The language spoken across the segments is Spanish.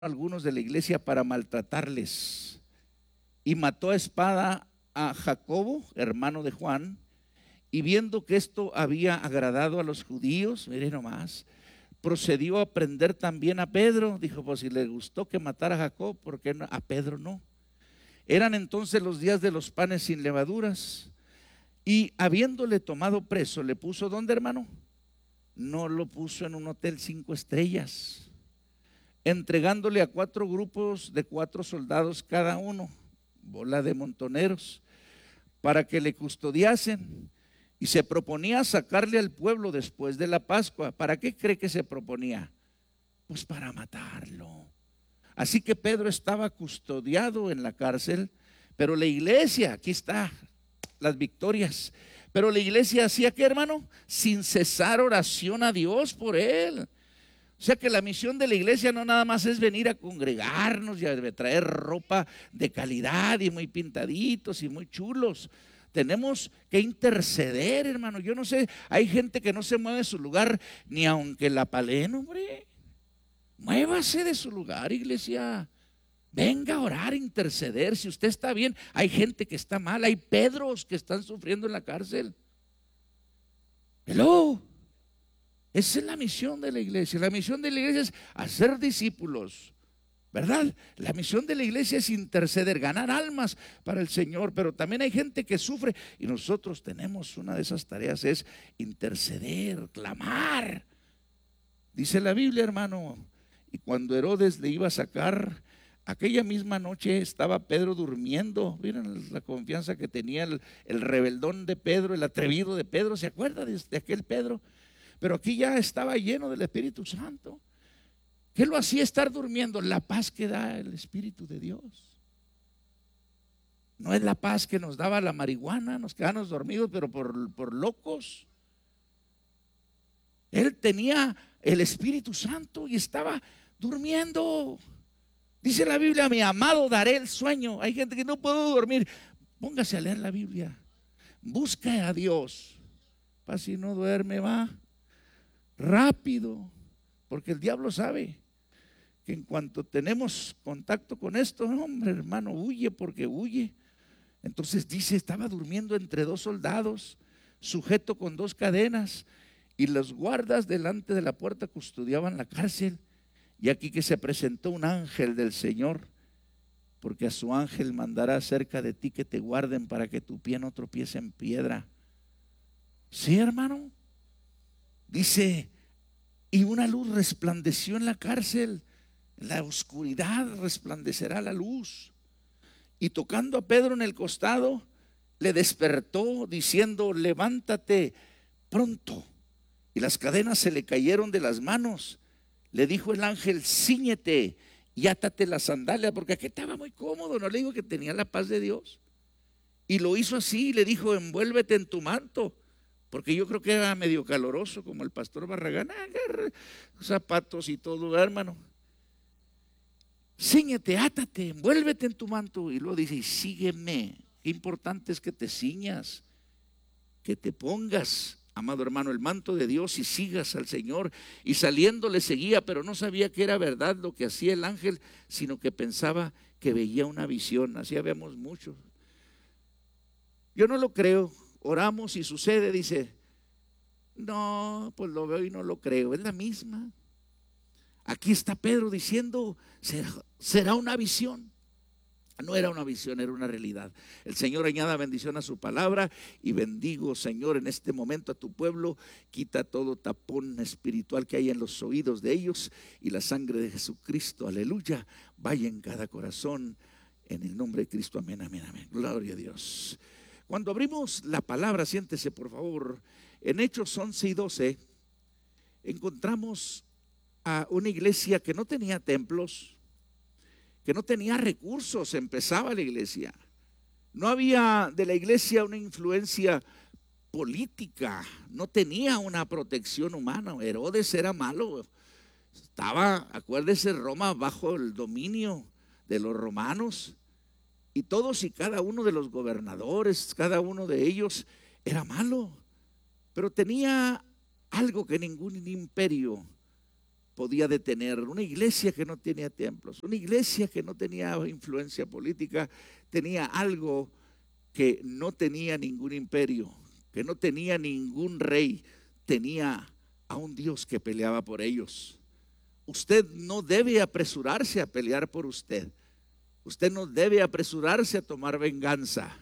algunos de la iglesia para maltratarles y mató a espada a Jacobo, hermano de Juan, y viendo que esto había agradado a los judíos, miren nomás, procedió a prender también a Pedro. Dijo, pues si le gustó que matara a Jacob, ¿por qué a Pedro no? Eran entonces los días de los panes sin levaduras, y habiéndole tomado preso, le puso, ¿dónde, hermano? No lo puso en un hotel 5 estrellas, entregándole a 4 grupos de 4 soldados cada uno, bola de montoneros, para que le custodiasen. Y se proponía sacarle al pueblo después de la Pascua. ¿Para qué cree que se proponía? Pues para matarlo. Así que Pedro estaba custodiado en la cárcel, pero la iglesia, aquí está las victorias, pero la iglesia hacía, ¿qué, hermano? Sin cesar oración a Dios por él. O sea que la misión de la iglesia no nada más es venir a congregarnos y a traer ropa de calidad y muy pintaditos y muy chulos. Tenemos que interceder, hermano. Yo no sé, hay gente que no se mueve de su lugar ni aunque la paleen, hombre. Muévase de su lugar, iglesia. Venga a orar, a interceder. Si usted está bien, hay gente que está mal, hay Pedros que están sufriendo en la cárcel. Hello. Esa es la misión de la iglesia. La misión de la iglesia es hacer discípulos, ¿verdad? La misión de la iglesia es interceder, ganar almas para el Señor, pero también hay gente que sufre y nosotros tenemos una de esas tareas, es interceder, clamar. Dice la Biblia, hermano, y cuando Herodes le iba a sacar, aquella misma noche estaba Pedro durmiendo. Miren la confianza que tenía el rebeldón de Pedro, el atrevido de Pedro. ¿Se acuerda de aquel Pedro? Pero aquí ya estaba lleno del Espíritu Santo. ¿Qué lo hacía estar durmiendo? La paz que da el Espíritu de Dios. No es la paz que nos daba la marihuana, nos quedamos dormidos, pero por locos. Él tenía el Espíritu Santo y estaba durmiendo. Dice la Biblia, mi amado daré el sueño. Hay gente que no puede dormir. Póngase a leer la Biblia. Busca a Dios. Para si no duerme, va rápido. Porque el diablo sabe que en cuanto tenemos contacto con esto, hombre, hermano, huye porque huye. Entonces dice, estaba durmiendo entre 2 soldados, sujeto con 2 cadenas, y los guardas delante de la puerta custodiaban la cárcel. Y aquí que se presentó un ángel del Señor, porque a su ángel mandará cerca de ti que te guarden para que tu pie no tropiece en piedra. Sí, hermano. Dice, y una luz resplandeció en la cárcel. En la oscuridad resplandecerá la luz. Y tocando a Pedro en el costado, le despertó diciendo, levántate pronto. Y las cadenas se le cayeron de las manos. Le dijo el ángel, cíñete y átate la sandalia, porque aquí estaba muy cómodo. No le digo que tenía la paz de Dios. Y lo hizo así, y le dijo, envuélvete en tu manto, porque yo creo que era medio caloroso, como el pastor Barragán, zapatos y todo, hermano. Cíñete, átate, envuélvete en tu manto. Y luego dice, y sígueme. Qué importante es que te ciñas, que te pongas, amado hermano, el manto de Dios y sigas al Señor. Y saliendo le seguía, pero no sabía que era verdad lo que hacía el ángel, sino que pensaba que veía una visión. Así habemos muchos. Yo no lo creo. Oramos y sucede, dice, no, pues lo veo y no lo creo. Es la misma. Aquí está Pedro diciendo, será una visión. No era una visión, era una realidad. El Señor añada bendición a su palabra y bendigo, Señor, en este momento a tu pueblo. Quita todo tapón espiritual que hay en los oídos de ellos y la sangre de Jesucristo, aleluya, vaya en cada corazón en el nombre de Cristo, amén, amén, amén. Gloria a Dios. Cuando abrimos la palabra, siéntese por favor, en Hechos 11 y 12 encontramos a una iglesia que no tenía templos, que no tenía recursos. Empezaba la iglesia, no había de la iglesia una influencia política, no tenía una protección humana. Herodes era malo, estaba, acuérdese, Roma bajo el dominio de los romanos, y todos y cada uno de los gobernadores, cada uno de ellos era malo, pero tenía algo que ningún imperio podía detener. Una iglesia que no tenía templos, una iglesia que no tenía influencia política, tenía algo que no tenía ningún imperio, que no tenía ningún rey, tenía a un Dios que peleaba por ellos. Usted no debe apresurarse a pelear por usted. Usted no debe apresurarse a tomar venganza.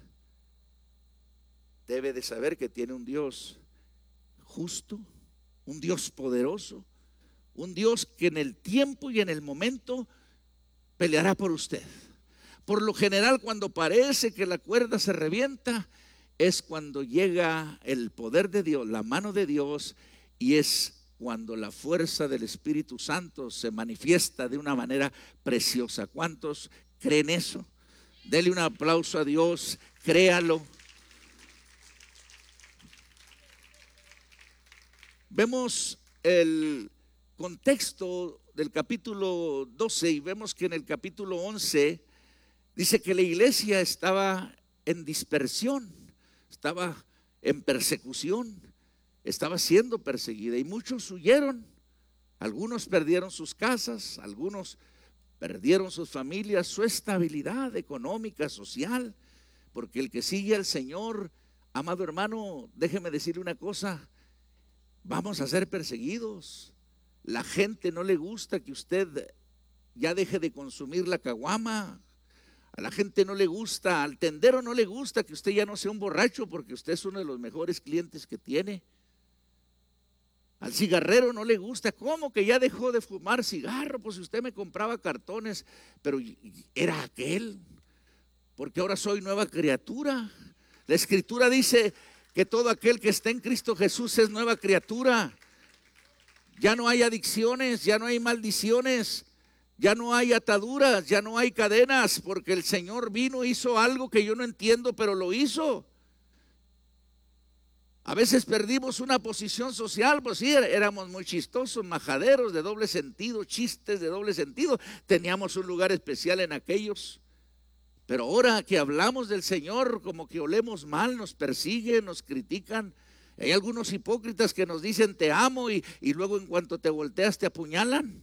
Debe de saber que tiene un Dios justo, un Dios poderoso, un Dios que en el tiempo y en el momento peleará por usted. Por lo general, cuando parece que la cuerda se revienta, es cuando llega el poder de Dios, la mano de Dios, y es cuando la fuerza del Espíritu Santo se manifiesta de una manera preciosa. ¿Cuántos creen eso? Dele un aplauso a Dios, créalo. Vemos el contexto del capítulo 12 y vemos que en el capítulo 11 dice que la iglesia estaba en dispersión, estaba en persecución, estaba siendo perseguida y muchos huyeron. Algunos perdieron sus casas, algunos perdieron sus familias, su estabilidad económica, social, porque el que sigue al Señor, amado hermano, déjeme decirle una cosa, vamos a ser perseguidos. La gente no le gusta que usted ya deje de consumir la caguama. A la gente no le gusta, al tendero no le gusta que usted ya no sea un borracho porque usted es uno de los mejores clientes que tiene. Al cigarrero no le gusta, ¿cómo que ya dejó de fumar cigarro? Pues si usted me compraba cartones, pero era aquel, porque ahora soy nueva criatura. La Escritura dice que todo aquel que está en Cristo Jesús es nueva criatura. Ya no hay adicciones, ya no hay maldiciones, ya no hay ataduras, ya no hay cadenas, porque el Señor vino, hizo algo que yo no entiendo, pero lo hizo. A veces perdimos una posición social, pues sí, éramos muy chistosos, majaderos de doble sentido, chistes de doble sentido, teníamos un lugar especial en aquellos. Pero ahora que hablamos del Señor, como que olemos mal, nos persiguen, nos critican. Hay algunos hipócritas que nos dicen te amo y luego en cuanto te volteas te apuñalan.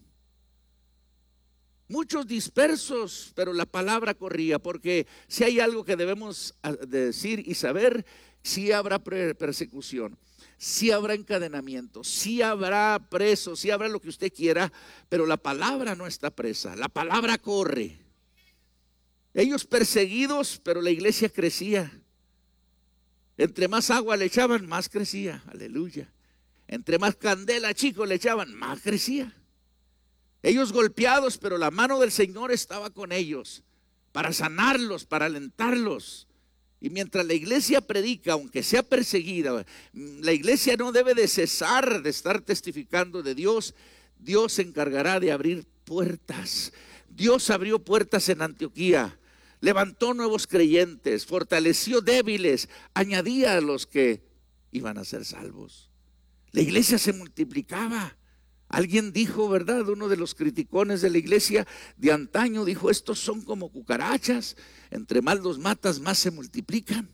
Muchos dispersos, pero la palabra corría, porque si hay algo que debemos decir y saber, si habrá persecución, si habrá encadenamiento, si habrá presos, si habrá lo que usted quiera, pero la palabra no está presa, la palabra corre. Ellos perseguidos, pero la iglesia crecía. Entre más agua le echaban, más crecía, aleluya. Entre más candela, chicos, le echaban, más crecía. Ellos golpeados, pero la mano del Señor estaba con ellos para sanarlos, para alentarlos. Y mientras la iglesia predica, aunque sea perseguida, la iglesia no debe de cesar de estar testificando de Dios. Dios se encargará de abrir puertas. Dios abrió puertas en Antioquía, levantó nuevos creyentes, fortaleció débiles, añadía a los que iban a ser salvos. La iglesia se multiplicaba. Alguien dijo, ¿verdad? Uno de los criticones de la iglesia de antaño dijo, estos son como cucarachas, entre más los matas, más se multiplican.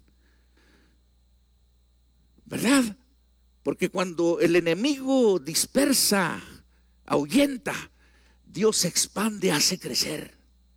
¿Verdad? Porque cuando el enemigo dispersa, ahuyenta, Dios expande, hace crecer.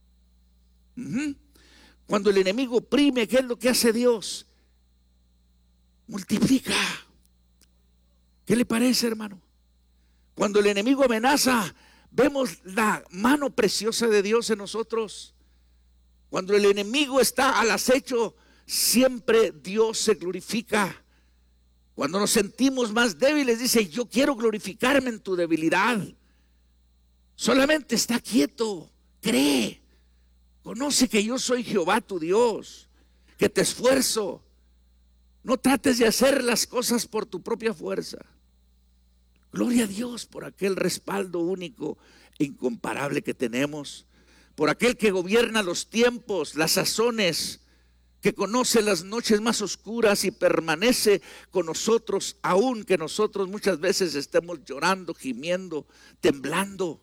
Cuando el enemigo oprime, ¿qué es lo que hace Dios? Multiplica. ¿Qué le parece, hermano? Cuando el enemigo amenaza, vemos la mano preciosa de Dios en nosotros. Cuando el enemigo está al acecho, siempre Dios se glorifica. Cuando nos sentimos más débiles, dice, yo quiero glorificarme en tu debilidad. Solamente está quieto, cree, conoce que yo soy Jehová tu Dios, que te esfuerzo. No trates de hacer las cosas por tu propia fuerza. Gloria a Dios por aquel respaldo único e incomparable que tenemos, por aquel que gobierna los tiempos, las sazones, que conoce las noches más oscuras y permanece con nosotros, aun que nosotros muchas veces estemos llorando, gimiendo, temblando.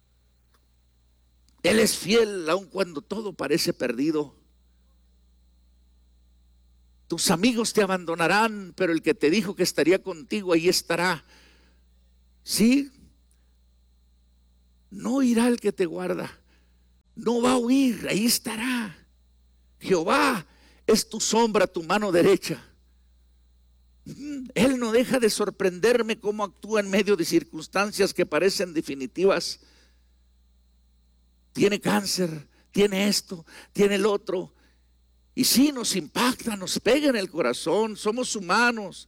Él es fiel aun cuando todo parece perdido. Tus amigos te abandonarán, pero el que te dijo que estaría contigo, ahí estará. Sí, no irá el que te guarda, no va a huir, ahí estará. Jehová es tu sombra, tu mano derecha. Él no deja de sorprenderme cómo actúa en medio de circunstancias que parecen definitivas. Tiene cáncer, tiene esto, tiene el otro, y sí nos impacta, nos pega en el corazón. Somos humanos.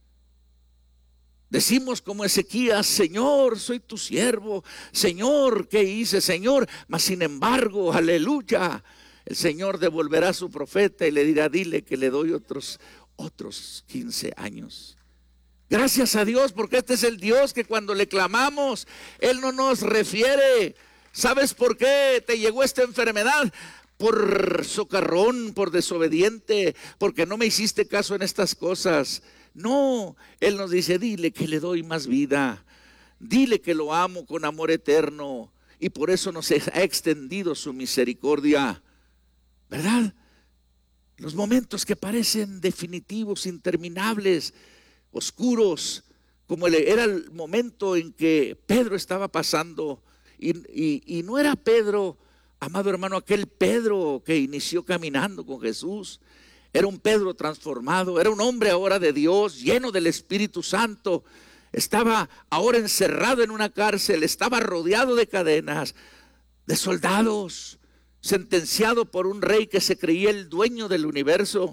Decimos como Ezequías: Señor, soy tu siervo. Señor, ¿qué hice, Señor? Mas sin embargo, aleluya, el Señor devolverá a su profeta y le dirá: dile que le doy otros 15 años. Gracias a Dios, porque este es el Dios que cuando le clamamos, Él no nos refiere. ¿Sabes por qué te llegó esta enfermedad? Por socarrón, por desobediente, porque no me hiciste caso en estas cosas. No, Él nos dice: dile que le doy más vida, dile que lo amo con amor eterno, y por eso nos ha extendido su misericordia, ¿verdad? Los momentos que parecen definitivos, interminables, oscuros, como era el momento en que Pedro estaba pasando, y no era Pedro, amado hermano, aquel Pedro que inició caminando con Jesús. Era un Pedro transformado, era un hombre ahora de Dios, lleno del Espíritu Santo. Estaba ahora encerrado en una cárcel, estaba rodeado de cadenas, de soldados, sentenciado por un rey que se creía el dueño del universo.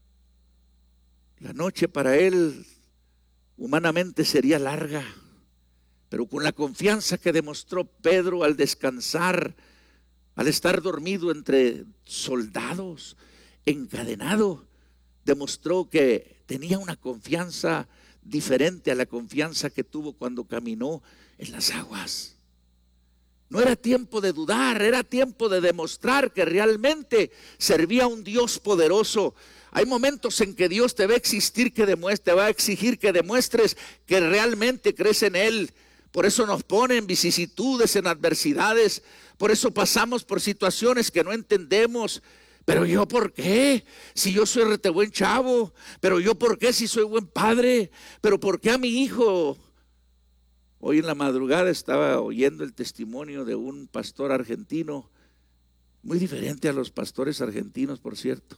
La noche para él humanamente sería larga, pero con la confianza que demostró Pedro al descansar, al estar dormido entre soldados, encadenado, demostró que tenía una confianza diferente a la confianza que tuvo cuando caminó en las aguas. No era tiempo de dudar, era tiempo de demostrar que realmente servía a un Dios poderoso. Hay momentos en que Dios te va a exigir que demuestres que realmente crees en Él. Por eso nos pone en vicisitudes, en adversidades. Por eso pasamos por situaciones que no entendemos. Pero yo, ¿por qué? Si yo soy rete buen chavo. Pero yo, ¿por qué? Si soy buen padre. Pero ¿por qué a mi hijo? Hoy en la madrugada estaba oyendo el testimonio de un pastor argentino, muy diferente a los pastores argentinos, por cierto.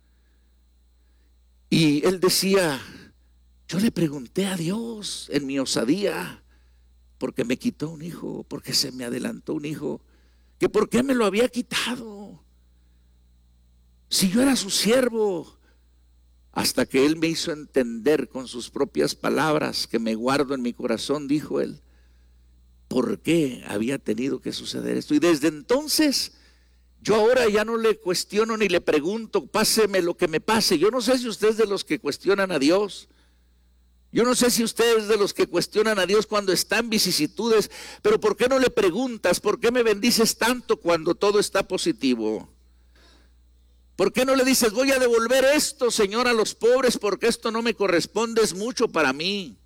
Y él decía: yo le pregunté a Dios en mi osadía, porque me quitó un hijo, porque se me adelantó un hijo, que por qué me lo había quitado, si yo era su siervo. Hasta que Él me hizo entender con sus propias palabras, que me guardo en mi corazón, dijo Él, por qué había tenido que suceder esto. Y desde entonces, yo ahora ya no le cuestiono ni le pregunto: páseme lo que me pase. Yo no sé si usted es de los que cuestionan a Dios. Yo no sé si usted es de los que cuestionan a Dios cuando está en vicisitudes. Pero ¿por qué no le preguntas? ¿Por qué me bendices tanto cuando todo está positivo? ¿Por qué no le dices: voy a devolver esto, Señor, a los pobres, porque esto no me corresponde, es mucho para mí?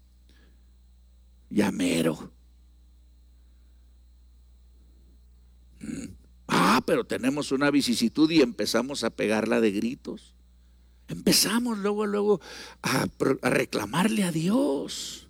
Ya mero. Pero tenemos una vicisitud y empezamos a pegarla de gritos. Empezamos luego a reclamarle a Dios.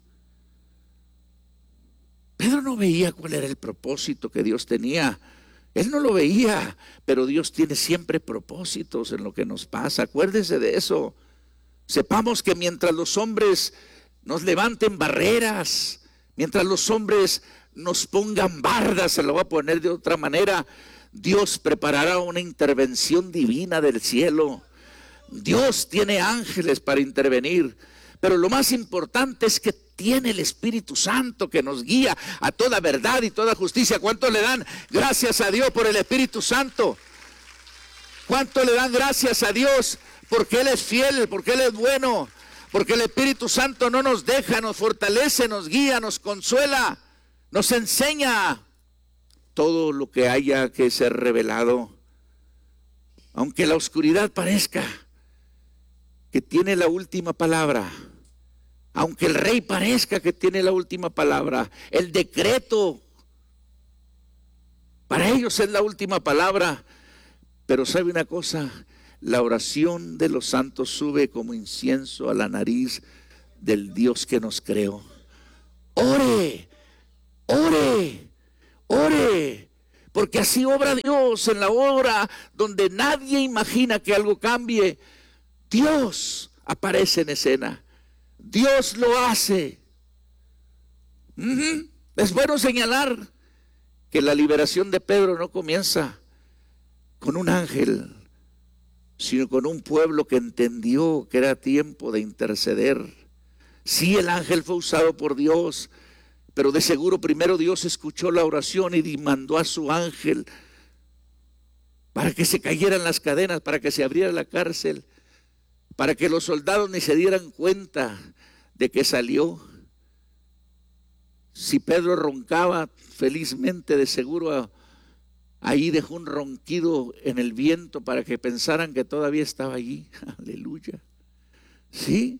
Pedro no veía cuál era el propósito que Dios tenía. Él no lo veía, pero Dios tiene siempre propósitos en lo que nos pasa. Acuérdese de eso. Sepamos que mientras los hombres nos levanten barreras, mientras los hombres nos pongan bardas, se lo voy a poner de otra manera, Dios preparará una intervención divina del cielo. Dios tiene ángeles para intervenir, pero lo más importante es que tiene el Espíritu Santo que nos guía a toda verdad y toda justicia. ¿Cuánto le dan gracias a Dios por el Espíritu Santo? ¿Cuánto le dan gracias a Dios porque Él es fiel, porque Él es bueno? Porque el Espíritu Santo no nos deja, nos fortalece, nos guía, nos consuela, nos enseña todo lo que haya que ser revelado. Aunque la oscuridad parezca que tiene la última palabra, aunque el rey parezca que tiene la última palabra, el decreto para ellos es la última palabra. Pero ¿sabe una cosa? La oración de los santos sube como incienso a la nariz del Dios que nos creó. Ore, ore, Ore, porque así obra Dios en la hora donde nadie imagina que algo cambie. Dios aparece en escena. Dios lo hace. Es bueno señalar que la liberación de Pedro no comienza con un ángel, sino con un pueblo que entendió que era tiempo de interceder. Sí, el ángel fue usado por Dios, pero de seguro primero Dios escuchó la oración y mandó a su ángel para que se cayeran las cadenas, para que se abriera la cárcel, para que los soldados ni se dieran cuenta de que salió. Si Pedro roncaba felizmente, de seguro ahí dejó un ronquido en el viento para que pensaran que todavía estaba allí. Aleluya. ¿Sí?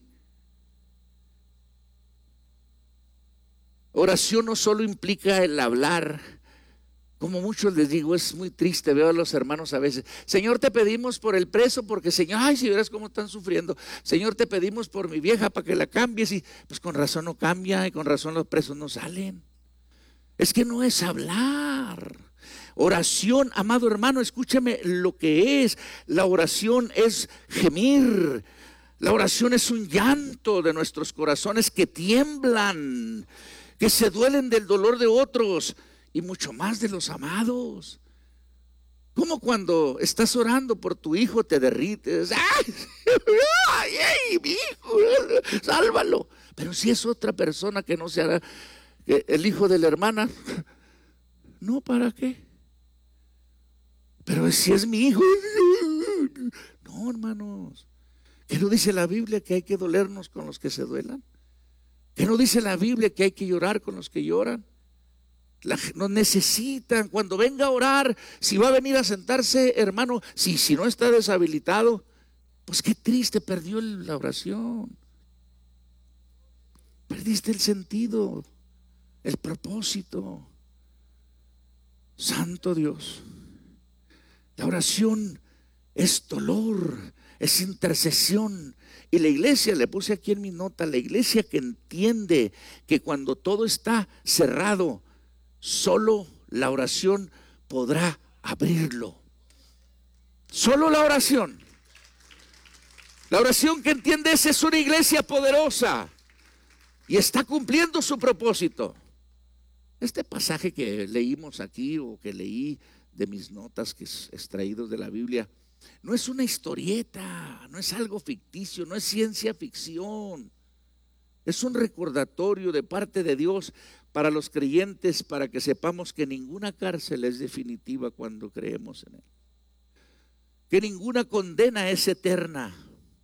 Oración no solo implica el hablar. Como muchos les digo, es muy triste, veo a los hermanos a veces: Señor, te pedimos por el preso, porque Señor, ay, si verás cómo están sufriendo. Señor, te pedimos por mi vieja para que la cambies. Y pues con razón no cambia, y con razón los presos no salen. Es que no es hablar. Oración, amado hermano, escúchame lo que es. La oración es gemir. La oración es un llanto de nuestros corazones que tiemblan, que se duelen del dolor de otros, y mucho más de los amados. Como cuando estás orando por tu hijo, te derrites. ¡Ay, ay, mi hijo! ¡Sálvalo! Pero si es otra persona que no sea el hijo de la hermana, no, ¿para qué? Pero si es mi hijo, no, hermanos. ¿Qué no dice la Biblia que hay que dolernos con los que se duelan? ¿Qué no dice la Biblia que hay que llorar con los que lloran? Nos necesitan. Cuando venga a orar, si va a venir a sentarse, hermano, si no está deshabilitado, pues qué triste, perdió la oración. Perdiste el sentido, el propósito. Santo Dios. La oración es dolor, es intercesión. Y la iglesia, le puse aquí en mi nota, la iglesia que entiende que cuando todo está cerrado, solo la oración podrá abrirlo. Solo la oración. La oración que entiende esa es una iglesia poderosa y está cumpliendo su propósito. Este pasaje que leímos aquí, o que leí de mis notas, que es extraído de la Biblia, no es una historieta, no es algo ficticio, no es ciencia ficción. Es un recordatorio de parte de Dios para los creyentes, para que sepamos que ninguna cárcel es definitiva cuando creemos en Él, que ninguna condena es eterna,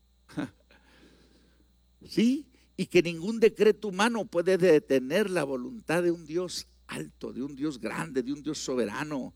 ¿sí? Y que ningún decreto humano puede detener la voluntad de un Dios alto, de un Dios grande, de un Dios soberano.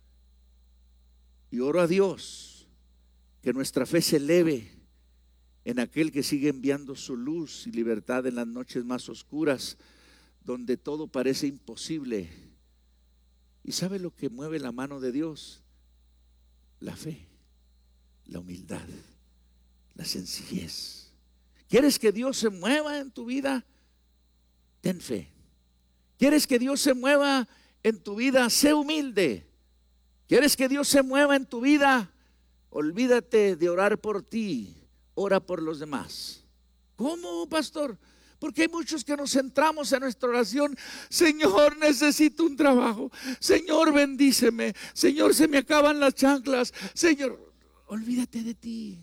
Y oro a Dios que nuestra fe se eleve en aquel que sigue enviando su luz y libertad en las noches más oscuras, donde todo parece imposible. ¿Y sabe lo que mueve la mano de Dios? La fe, la humildad, la sencillez. ¿Quieres que Dios se mueva en tu vida? Ten fe. ¿Quieres que Dios se mueva en tu vida? Sé humilde. ¿Quieres que Dios se mueva en tu vida? Olvídate de orar por ti, ora por los demás. ¿Cómo, pastor? Porque hay muchos que nos centramos en nuestra oración: Señor, necesito un trabajo. Señor, bendíceme. Señor, se me acaban las chanclas. Señor, olvídate de ti.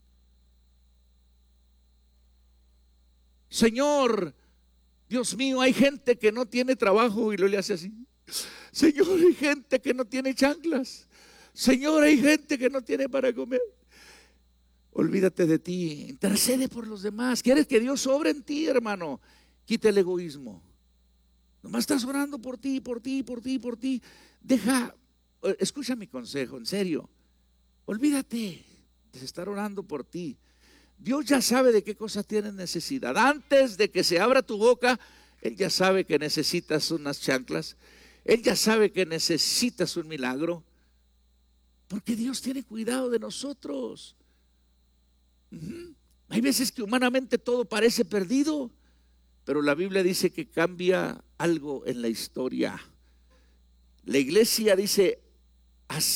Señor, Dios mío, hay gente que no tiene trabajo, y lo le hace así. Señor, hay gente que no tiene chanclas. Señor, hay gente que no tiene para comer. Olvídate de ti, intercede por los demás. ¿Quieres que Dios obre en ti, hermano? Quita el egoísmo. Nomás estás orando por ti, por ti, por ti, por ti. Escucha mi consejo, en serio. Olvídate de estar orando por ti. Dios ya sabe de qué cosas tienes necesidad. Antes de que se abra tu boca, Él ya sabe que necesitas unas chanclas. Él ya sabe que necesitas un milagro. Porque Dios tiene cuidado de nosotros. Hay veces que humanamente todo parece perdido, pero la Biblia dice que cambia algo en la historia. La iglesia dice,